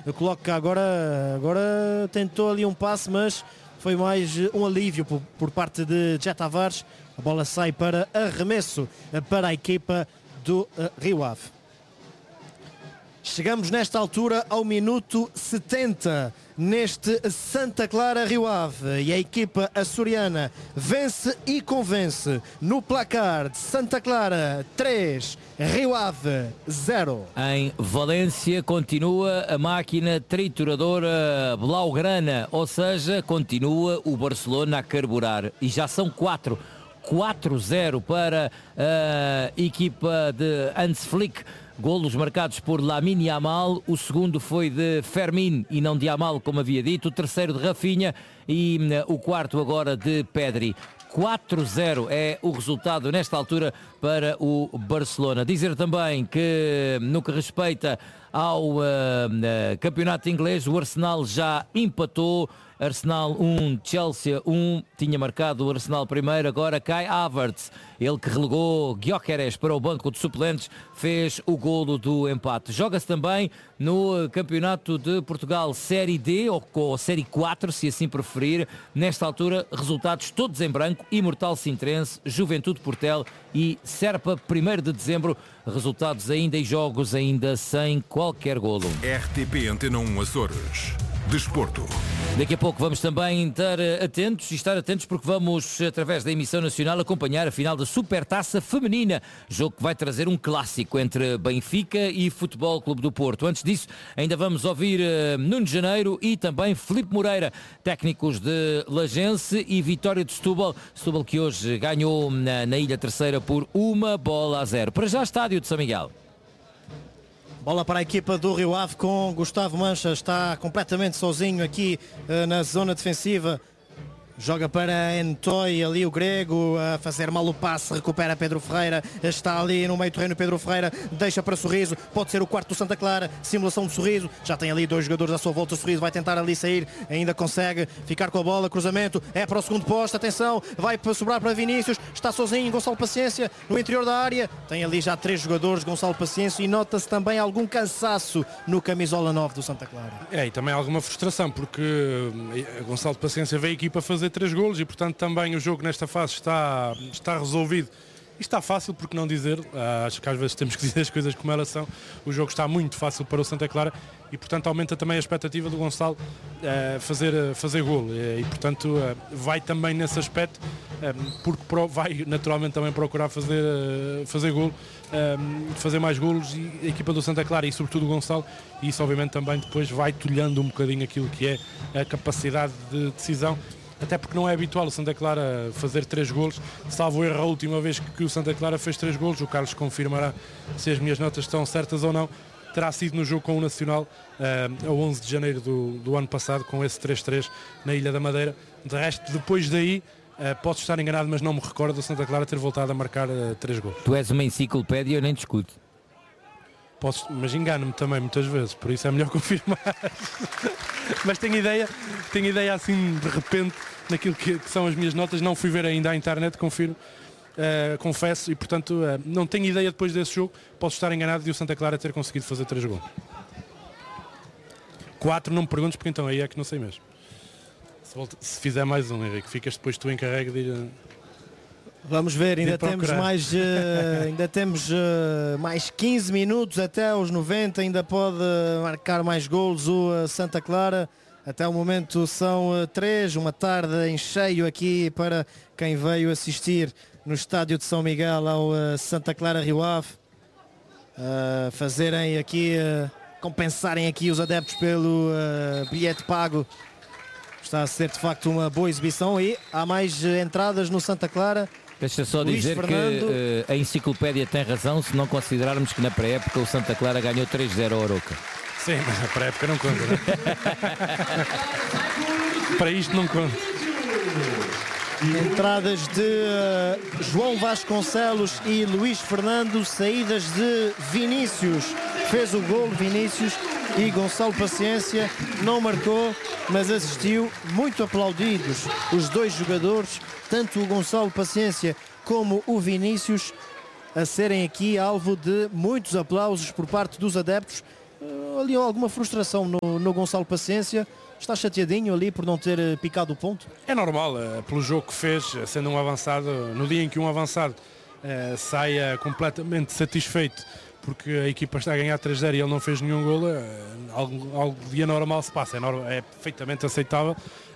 coloca agora tentou ali um passe, mas foi mais um alívio por parte de Jet Tavares. A bola sai para arremesso para a equipa do Rio Ave. Chegamos nesta altura ao minuto 70 neste Santa Clara Rio Ave, e a equipa açoriana vence e convence no placar de Santa Clara 3, Rio Ave 0. Em Valência continua a máquina trituradora blaugrana, ou seja, continua o Barcelona a carburar, e já são 4-0 para a equipa de Hans Flick. Golos marcados por Lamine Yamal, o segundo foi de Fermin e não de Yamal, como havia dito, o terceiro de Rafinha e o quarto agora de Pedri. 4-0 é o resultado nesta altura para o Barcelona. Dizer também que no que respeita ao campeonato inglês, o Arsenal já empatou. Arsenal 1, Chelsea 1, tinha marcado o Arsenal primeiro, agora Kai Havertz, ele que relegou Gyökeres para o banco de suplentes, fez o golo do empate. Joga-se também no Campeonato de Portugal Série D, ou Série 4, se assim preferir. Nesta altura, resultados todos em branco: Imortal Sintrense, Juventude Portel e Serpa, 1º de dezembro. Resultados ainda e jogos ainda sem qualquer golo. RTP Antena 1 Açores. Desporto. Daqui a pouco vamos também estar atentos porque vamos, através da emissão nacional, acompanhar a final da Supertaça Feminina, jogo que vai trazer um clássico entre Benfica e Futebol Clube do Porto. Antes disso, ainda vamos ouvir Nuno Janeiro e também Filipe Moreira, técnicos de Lagense e Vitória de Setúbal. Setúbal que hoje ganhou na Ilha Terceira por 1-0. Para já, estádio de São Miguel. Bola para a equipa do Rio Ave com Gustavo Mancha, está completamente sozinho aqui na zona defensiva. Joga para Entoy, ali o grego, a fazer mal o passe, recupera Pedro Ferreira, está ali no meio terreno Pedro Ferreira, deixa para Sorriso, pode ser o quarto do Santa Clara, simulação de Sorriso, já tem ali dois jogadores à sua volta, o Sorriso vai tentar ali sair, ainda consegue ficar com a bola, cruzamento, é para o segundo posto, atenção, vai sobrar para Vinícius, está sozinho, Gonçalo Paciência, no interior da área, tem ali já 3 jogadores, Gonçalo Paciência, e nota-se também algum cansaço no camisola 9 do Santa Clara. E também alguma frustração, porque Gonçalo Paciência veio aqui para fazer 3 golos e, portanto, também o jogo nesta fase está resolvido. E está fácil, porque não dizer, acho que às vezes temos que dizer as coisas como elas são. O jogo está muito fácil para o Santa Clara e, portanto, aumenta também a expectativa do Gonçalo fazer golo. E, portanto, vai também nesse aspecto, porque vai naturalmente também procurar fazer golo, fazer mais golos, e a equipa do Santa Clara e sobretudo o Gonçalo, e isso obviamente também depois vai tolhando um bocadinho aquilo que é a capacidade de decisão. Até porque não é habitual o Santa Clara fazer 3 golos, salvo erro a última vez que o Santa Clara fez 3 golos, o Carlos confirmará se as minhas notas estão certas ou não, terá sido no jogo com o Nacional, a 11 de janeiro do ano passado, com esse 3-3 na Ilha da Madeira. De resto, depois daí, posso estar enganado, mas não me recordo do Santa Clara ter voltado a marcar 3 golos. Tu és uma enciclopédia, eu nem discuto. Mas engano-me também muitas vezes, por isso é melhor confirmar. Mas tenho ideia assim de repente naquilo que são as minhas notas, não fui ver ainda à internet, confesso, e portanto não tenho ideia depois desse jogo, posso estar enganado de o Santa Clara ter conseguido fazer 3 gols. 4 não me perguntes, porque então aí é que não sei mesmo. Se fizer mais um, Henrique, ficas depois tu encarregue de... Vamos ver, ainda temos mais 15 minutos até aos 90, ainda pode marcar mais golos o Santa Clara. Até o momento são 3, uma tarde em cheio aqui para quem veio assistir no estádio de São Miguel ao Santa Clara Rio Ave. Fazerem aqui, compensarem aqui os adeptos pelo bilhete pago. Está a ser de facto uma boa exibição e há mais entradas no Santa Clara. Deixa só dizer que a enciclopédia tem razão se não considerarmos que na pré-época o Santa Clara ganhou 3-0 ao Arouca. Sim, mas a pré-época não conta, não é? Para isto não conta. Entradas de João Vasconcelos e Luís Fernando, saídas de Vinícius. Fez o gol Vinícius e Gonçalo Paciência não marcou, mas assistiu, muito aplaudidos os dois jogadores, tanto o Gonçalo Paciência como o Vinícius, a serem aqui alvo de muitos aplausos por parte dos adeptos ali alguma frustração no Gonçalo Paciência. Está chateadinho ali por não ter picado o ponto? É normal, pelo jogo que fez, sendo um avançado, no dia em que um avançado saia completamente satisfeito porque a equipa está a ganhar 3-0 e ele não fez nenhum golo, algo de anormal se passa, é perfeitamente aceitável.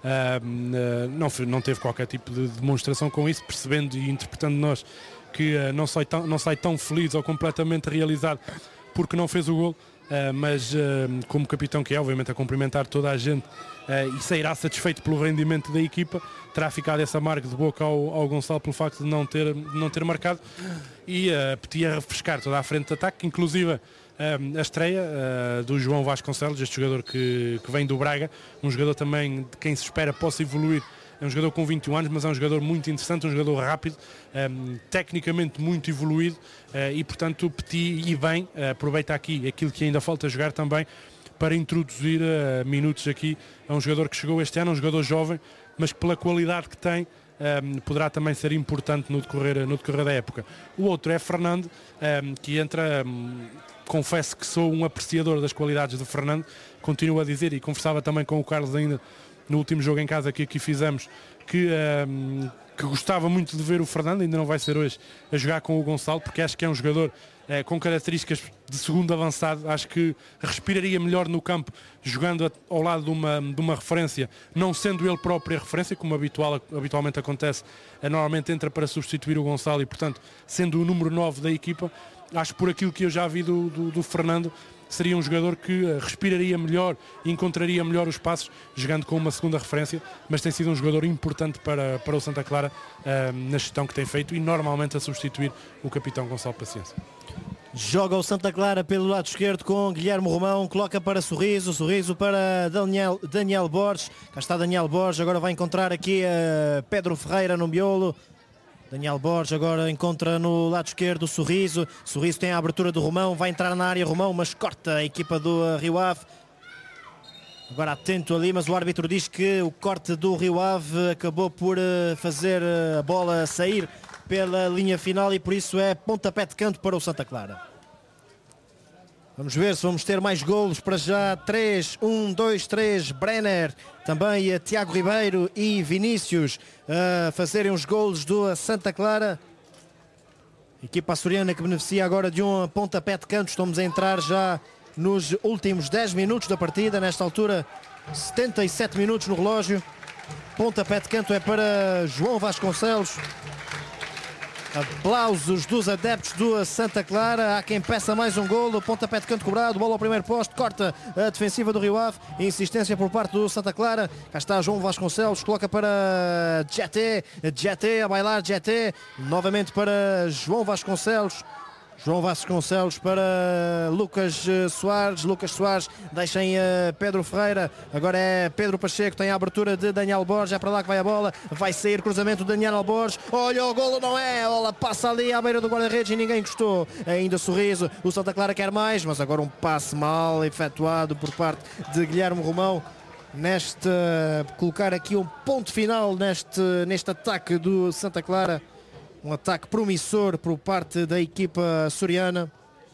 Não teve qualquer tipo de demonstração com isso, percebendo e interpretando nós que não sai tão feliz ou completamente realizado porque não fez o golo. Mas como capitão que é, obviamente a cumprimentar toda a gente e sairá satisfeito pelo rendimento da equipa, terá ficado essa amargo de boca ao Gonçalo pelo facto de não ter marcado, e podia refrescar toda a frente de ataque, inclusive a estreia do João Vasconcelos, este jogador que vem do Braga, um jogador também de quem se espera possa evoluir. É um jogador com 21 anos, mas é um jogador muito interessante, um jogador rápido, tecnicamente muito evoluído, e portanto o Petit e bem aproveita aqui aquilo que ainda falta jogar também para introduzir minutos aqui a um jogador que chegou este ano, um jogador jovem, mas que pela qualidade que tem poderá também ser importante no decorrer da época. O outro é Fernando, que entra, confesso que sou um apreciador das qualidades de Fernando, continuo a dizer, e conversava também com o Carlos ainda no último jogo em casa que aqui fizemos, que gostava muito de ver o Fernando, ainda não vai ser hoje, a jogar com o Gonçalo, porque acho que é um jogador com características de segundo avançado, acho que respiraria melhor no campo jogando ao lado de uma referência, não sendo ele próprio a referência, como habitualmente acontece, normalmente entra para substituir o Gonçalo e portanto sendo o número 9 da equipa. Acho que por aquilo que eu já vi do Fernando, seria um jogador que respiraria melhor e encontraria melhor os passos jogando com uma segunda referência, mas tem sido um jogador importante para o Santa Clara na gestão que tem feito e normalmente a substituir o capitão Gonçalo Paciência. Joga o Santa Clara pelo lado esquerdo com Guilherme Romão, coloca para Sorriso para Daniel Borges. Cá está Daniel Borges, agora vai encontrar aqui Pedro Ferreira no miolo. Daniel Borges agora encontra no lado esquerdo o Sorriso tem a abertura do Romão, vai entrar na área Romão, mas corta a equipa do Rio Ave. Agora atento ali, mas o árbitro diz que o corte do Rio Ave acabou por fazer a bola sair pela linha final e por isso é pontapé de canto para o Santa Clara. Vamos ver se vamos ter mais golos. Para já 3, 1, 2, 3, Brenner, também Tiago Ribeiro e Vinícius a fazerem os golos do Santa Clara. Equipa açoriana que beneficia agora de um pontapé de canto. Estamos a entrar já nos últimos 10 minutos da partida, nesta altura 77 minutos no relógio. Pontapé de canto é para João Vasconcelos. Aplausos dos adeptos do Santa Clara. Há quem peça mais um golo. Pontapé de canto cobrado, bola ao primeiro posto, corta a defensiva do Rio Ave. Insistência por parte do Santa Clara. Cá está João Vasconcelos, coloca para Jeté a bailar, Jeté novamente para João Vasconcelos para Lucas Soares. Deixa em Pedro Ferreira. Agora é Pedro Pacheco, tem a abertura de Daniel Borges. É para lá que vai a bola. Vai sair cruzamento de Daniel Borges. Olha, o golo não é. A bola passa ali à beira do guarda-redes e ninguém gostou. Ainda Sorriso. O Santa Clara quer mais, mas agora um passe mal efetuado por parte de Guilherme Romão. Colocar aqui um ponto final neste ataque do Santa Clara. Um ataque promissor por parte da equipa açoriana.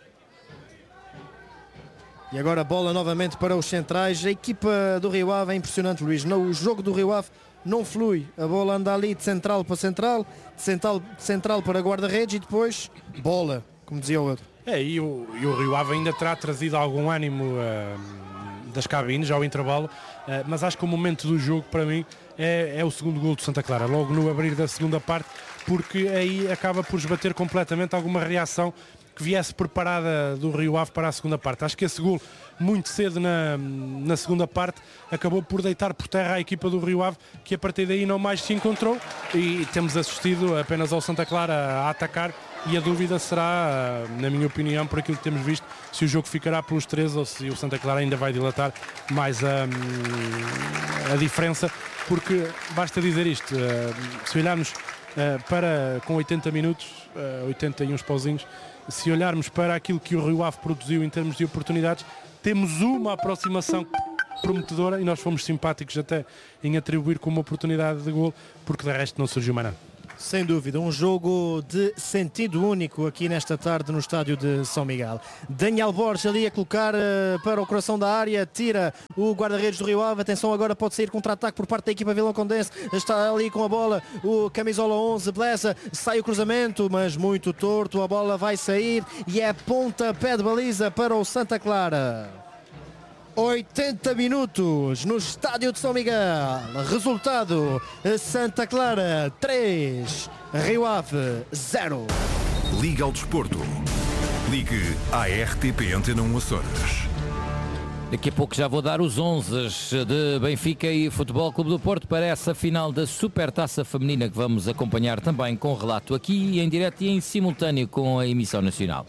E agora bola novamente para os centrais. A equipa do Rio Ave é impressionante, Luís. O jogo do Rio Ave não flui. A bola anda ali de central para central, de central para guarda-redes e depois bola, como dizia o outro. E o Rio Ave ainda terá trazido algum ânimo das cabines ao intervalo, mas acho que o momento do jogo para mim é o segundo gol do Santa Clara, logo no abrir da segunda parte, porque aí acaba por esbater completamente alguma reação que viesse preparada do Rio Ave para a segunda parte. Acho que esse gol, muito cedo na segunda parte, acabou por deitar por terra a equipa do Rio Ave, que a partir daí não mais se encontrou, e temos assistido apenas ao Santa Clara a atacar, e a dúvida será, na minha opinião, por aquilo que temos visto, se o jogo ficará pelos 3 ou se o Santa Clara ainda vai dilatar mais a diferença, porque basta dizer isto, se olharmos com 80 minutos, 80 e uns pauzinhos, se olharmos para aquilo que o Rio Ave produziu em termos de oportunidades, temos uma aproximação prometedora e nós fomos simpáticos até em atribuir como oportunidade de gol, porque de resto não surgiu mais nada. Sem dúvida, um jogo de sentido único aqui nesta tarde no estádio de São Miguel. Daniel Borges ali a colocar para o coração da área, tira o guarda-redes do Rio Ave. Atenção, agora pode sair contra-ataque por parte da equipa vilacondense. Está ali com a bola o camisola 11, Blesa, sai o cruzamento, mas muito torto, a bola vai sair e é pontapé de baliza para o Santa Clara. 80 minutos no estádio de São Miguel. Resultado: Santa Clara 3, Rio Ave 0. Liga ao Desporto. Ligue à RTP Antena 1 Açores. Daqui a pouco já vou dar os 11 de Benfica e Futebol Clube do Porto para essa final da Supertaça Feminina, que vamos acompanhar também com relato aqui em direto e em simultâneo com a emissão nacional.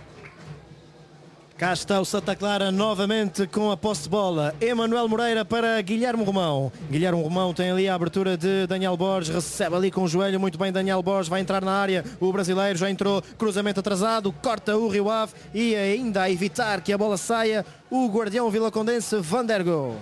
Cá está o Santa Clara novamente com a posse de bola. Emanuel Moreira para Guilherme Romão. Guilherme Romão tem ali a abertura de Daniel Borges, recebe ali com o joelho, muito bem Daniel Borges, vai entrar na área, o brasileiro já entrou, cruzamento atrasado, corta o Rio Ave e ainda a evitar que a bola saia, o guardião vilacondense Van der Goe.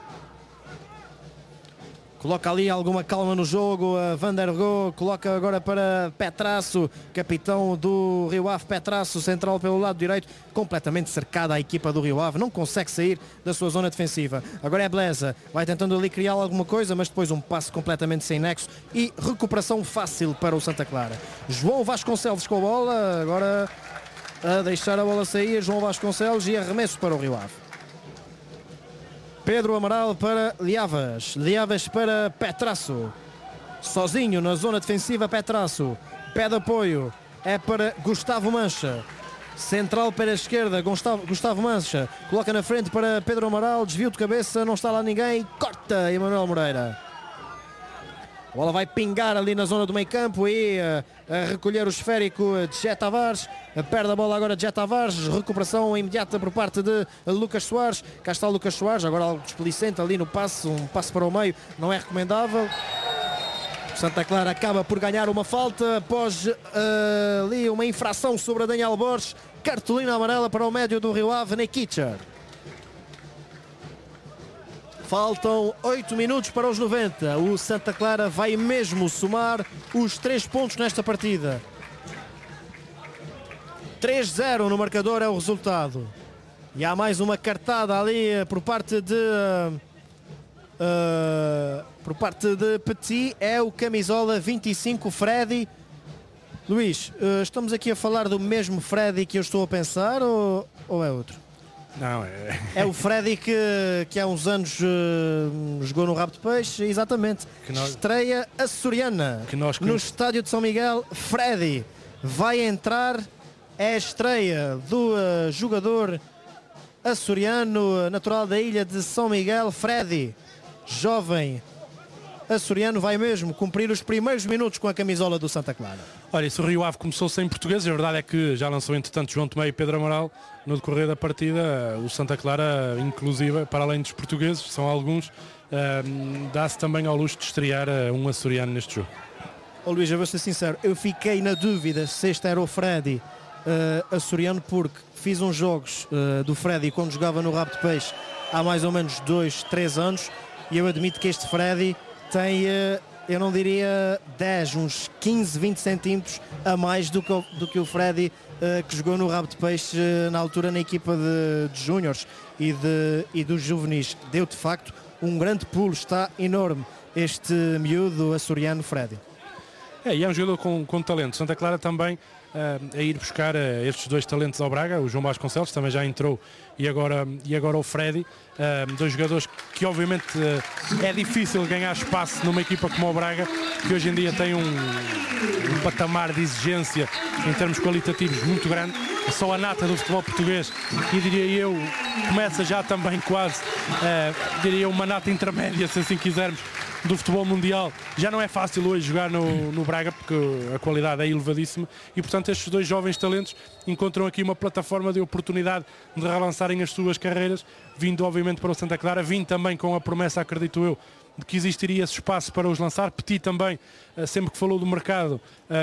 Coloca ali alguma calma no jogo, a Van der Goe, coloca agora para Petrasso, capitão do Rio Ave. Petrasso, central pelo lado direito, completamente cercada a equipa do Rio Ave, não consegue sair da sua zona defensiva. Agora é Blesa, vai tentando ali criar alguma coisa, mas depois um passe completamente sem nexo e recuperação fácil para o Santa Clara. João Vasconcelos com a bola, agora a deixar a bola sair, João Vasconcelos, e arremesso para o Rio Ave. Pedro Amaral para Liavas. Liavas para Petrasso. Sozinho na zona defensiva, Petrasso. Pede apoio. É para Gustavo Mancha. Central para a esquerda, Gustavo Mancha. Coloca na frente para Pedro Amaral. Desvio de cabeça, não está lá ninguém. Corta Emanuel Moreira. A bola vai pingar ali na zona do meio campo e a recolher o esférico de Jé Tavares. Perde a bola agora de Jé Tavares. Recuperação imediata por parte de Lucas Soares. Cá está o Lucas Soares, agora algo desplicente ali no passe. Um passe para o meio não é recomendável. Santa Clara acaba por ganhar uma falta após ali uma infração sobre a Daniel Borges. Cartolina amarela para o médio do Rio Ave, Nekicher. Faltam 8 minutos para os 90. O Santa Clara vai mesmo somar os 3 pontos nesta partida. 3-0 no marcador é o resultado. E há mais uma cartada ali por parte de Petit. É o camisola 25, Freddy. Luís, estamos aqui a falar do mesmo Freddy que eu estou a pensar ou é outro? Não, é o Freddy que há uns anos jogou no Rabo de Peixe, exatamente. Estreia açoriana no estádio de São Miguel. Freddy vai entrar, é a estreia do jogador açoriano natural da ilha de São Miguel. Freddy, jovem açoriano, vai mesmo cumprir os primeiros minutos com a camisola do Santa Clara. Olha, se o Rio Ave começou sem portugueses, a verdade é que já lançou entretanto João Tomé e Pedro Amaral. No decorrer da partida, o Santa Clara, inclusive, para além dos portugueses, são alguns, dá-se também ao luxo de estrear um açoriano neste jogo. Luís, eu vou ser sincero, eu fiquei na dúvida se este era o Freddy açoriano, porque fiz uns jogos do Freddy quando jogava no Rabo de Peixe há mais ou menos 2-3 anos, e eu admito que este Freddy tem, eu não diria 10, uns 15, 20 centímetros a mais do que o Freddy que jogou no Rabo de Peixe na altura na equipa de júniores e dos juvenis. Deu de facto um grande pulo, está enorme este miúdo açoriano Freddy. E é um jogador com talento. Santa Clara também a ir buscar estes dois talentos ao Braga. O João Vasconcelos também já entrou e agora o Freddy. Dois jogadores que obviamente é difícil ganhar espaço numa equipa como o Braga, que hoje em dia tem um patamar de exigência em termos qualitativos muito grande. Só a nata do futebol português, e diria eu, começa já também quase, diria uma nata intermédia, se assim quisermos, do futebol mundial. Já não é fácil hoje jogar no Braga, porque a qualidade é elevadíssima, e portanto estes dois jovens talentos encontram aqui uma plataforma de oportunidade de relançarem as suas carreiras, vindo obviamente para o Santa Clara, vindo também com a promessa, acredito eu, de que existiria esse espaço para os lançar. Petit também, sempre que falou do mercado,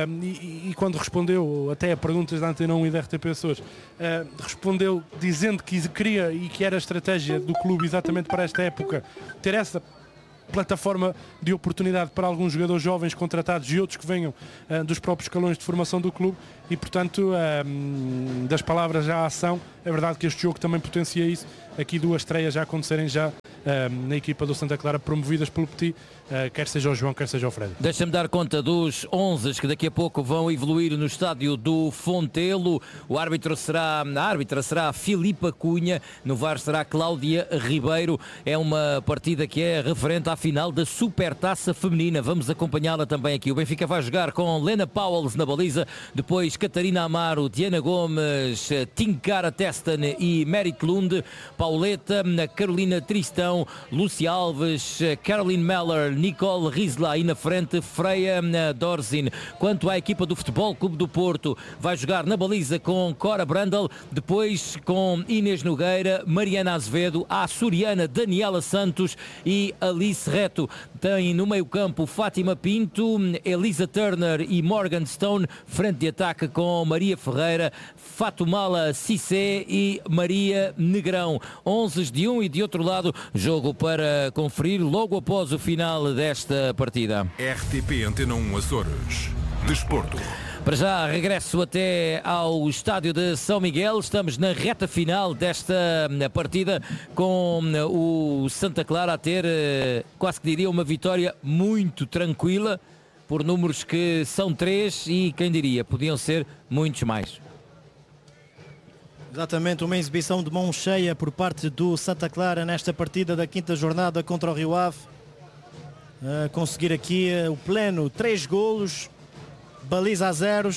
e quando respondeu até a perguntas da Antena 1 e da RTP Açores, respondeu dizendo que queria e que era a estratégia do clube exatamente para esta época ter essa plataforma de oportunidade para alguns jogadores jovens contratados e outros que venham dos próprios escalões de formação do clube e, portanto, das palavras à ação, é verdade que este jogo também potencia isso. Aqui 2 estreias já acontecerem já na equipa do Santa Clara, promovidas pelo Petit, quer seja o João, quer seja o Fred. Deixa-me dar conta dos 11 que daqui a pouco vão evoluir no estádio do Fontelo. A árbitra será a Filipa Cunha, no VAR será Cláudia Ribeiro. É uma partida que é referente à final da Supertaça Feminina. Vamos acompanhá-la também aqui. O Benfica vai jogar com Lena Pauwels na baliza, depois Catarina Amaro, Diana Gomes, Tinkara Testen e Merit Lund, Pauleta, Carolina Tristão, Lúcia Alves, Caroline Meller, Nicole Rizla e na frente Freya Dorzin. Quanto à equipa do Futebol Clube do Porto, vai jogar na baliza com Cora Brandel, depois com Inês Nogueira, Mariana Azevedo, a açoriana Daniela Santos e Alice Reto. Tem no meio campo Fátima Pinto, Elisa Turner e Morgan Stone, frente de ataque com Maria Ferreira, Fatumala Cissé e Maria Negrão. 11 de um e de outro lado, jogo para conferir logo após o final desta partida. RTP Antena 1 Açores. Desporto. Para já, regresso até ao estádio de São Miguel. Estamos na reta final desta partida, com o Santa Clara a ter, quase que diria, uma vitória muito tranquila, por números que são 3 e, quem diria, podiam ser muitos mais. Exatamente, uma exibição de mão cheia por parte do Santa Clara nesta partida da 5ª jornada contra o Rio Ave. Conseguir aqui o pleno, 3 golos, baliza a 0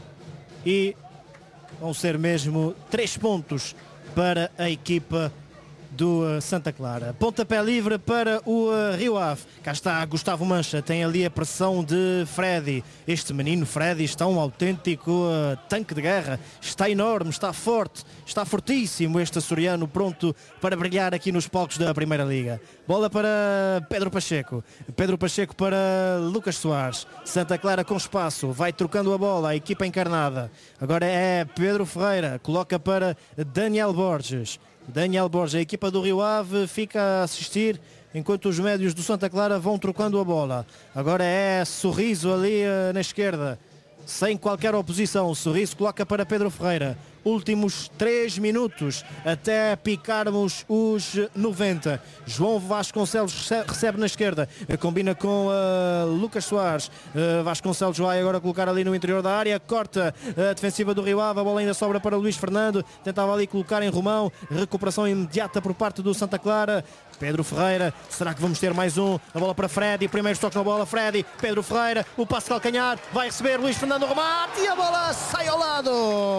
e vão ser mesmo 3 pontos para a equipa do Santa Clara. Pontapé livre para o Rio Ave. Cá está Gustavo Mancha, tem ali a pressão de Freddy. Este menino Freddy está um autêntico tanque de guerra. Está enorme, está forte, está fortíssimo este açoriano, pronto para brilhar aqui nos palcos da Primeira Liga. Bola para Pedro Pacheco. Pedro Pacheco para Lucas Soares. Santa Clara com espaço, vai trocando a bola, a equipa encarnada. Agora é Pedro Ferreira, coloca para Daniel Borges. Daniel Borges, a equipa do Rio Ave fica a assistir enquanto os médios do Santa Clara vão trocando a bola. Agora é Sorriso ali na esquerda, sem qualquer oposição. Sorriso coloca para Pedro Ferreira. Últimos 3 minutos até picarmos os 90. João Vasconcelos recebe na esquerda, combina com Lucas Soares. Vasconcelos vai agora colocar ali no interior da área, corta a defensiva do Rio Ave, a bola ainda sobra para Luís Fernando, tentava ali colocar em Romão, recuperação imediata por parte do Santa Clara. Pedro Ferreira, será que vamos ter mais um? A bola para Freddy, primeiro toque na bola, Freddy, Pedro Ferreira, o passe de calcanhar, vai receber Luís Fernando, remate e a bola sai ao lado.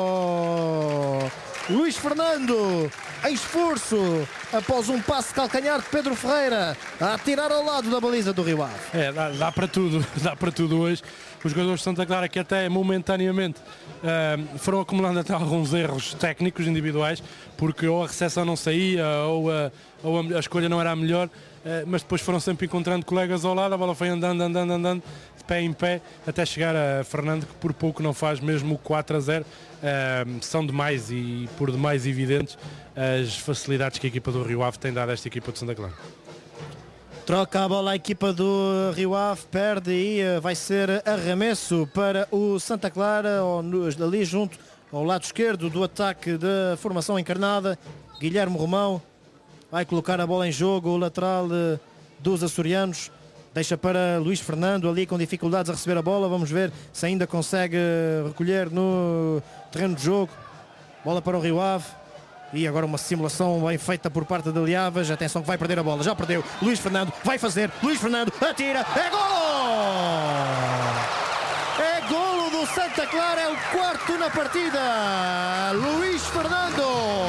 Luís Fernando em esforço após um passe de calcanhar de Pedro Ferreira a atirar ao lado da baliza do Rio Ave. Dá para tudo hoje. Os jogadores de Santa Clara, que até momentaneamente foram acumulando até alguns erros técnicos individuais, porque ou a recepção não saía ou a escolha não era a melhor, mas depois foram sempre encontrando colegas ao lado, a bola foi andando, de pé em pé, até chegar a Fernando, que por pouco não faz mesmo o 4-0. São demais e por demais evidentes as facilidades que a equipa do Rio Ave tem dado a esta equipa de Santa Clara. Troca a bola a equipa do Rio Ave, perde e vai ser arremesso para o Santa Clara, ali junto ao lado esquerdo do ataque da formação encarnada. Guilherme Romão vai colocar a bola em jogo, o lateral dos açorianos. Deixa para Luís Fernando ali com dificuldades a receber a bola. Vamos ver se ainda consegue recolher no terreno de jogo. Bola para o Rio Ave. E agora uma simulação bem feita por parte de Liavas. Atenção que vai perder a bola. Já perdeu. Luís Fernando vai fazer. Luís Fernando atira. É golo! É golo do Santa Clara. É o 4º na partida. Luís Fernando.